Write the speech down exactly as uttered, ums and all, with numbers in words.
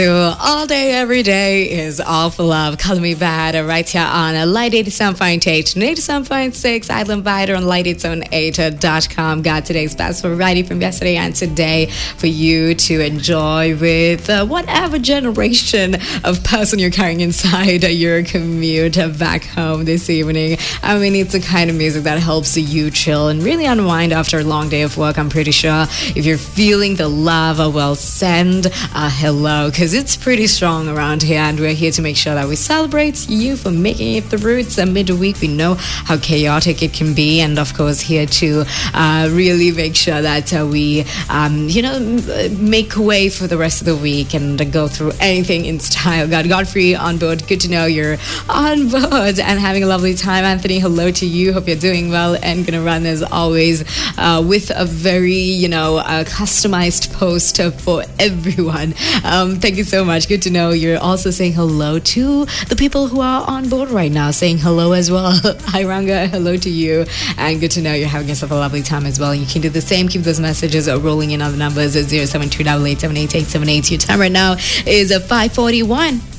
All day, every day is all for love. Calling me bad right here on Light eighty-seven point eight and eighty-seven point six Island Vider on light eighty-seven point eight dot com. Got today's best variety from yesterday and today for you to enjoy with uh, whatever generation of person you're carrying inside your commute back home this evening. I mean, it's the kind of music that helps you chill and really unwind after a long day of work. I'm pretty sure if you're feeling the love, well, send a hello, because it's pretty strong around here, and we're here to make sure that we celebrate you for making it through. It's a midweek. We know how chaotic it can be, and of course here to uh, really make sure that uh, we um, you know make way for the rest of the week and go through anything in style. Got Godfrey on board. Good to know you're on board and having a lovely time. Anthony, hello to you. Hope you're doing well, and gonna run as always uh, with a very you know uh, customized post for everyone. Um, thank you so much. Good to know you're also saying hello to the people who are on board right now, saying hello as well. Hi Ranga, hello to you, and good to know you're having yourself a lovely time as well. You can do the same. Keep those messages rolling in on the numbers zero seven two eight eight seven eight eight seven eight. Your time right now is five forty-one.